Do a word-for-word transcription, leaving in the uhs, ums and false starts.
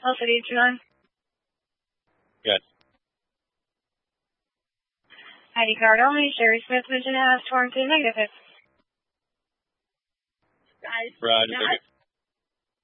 Alpha eight two nine. Good. I D card only. Sherry Smith, Virginia, has Torrington, negative. Guys, Roger. not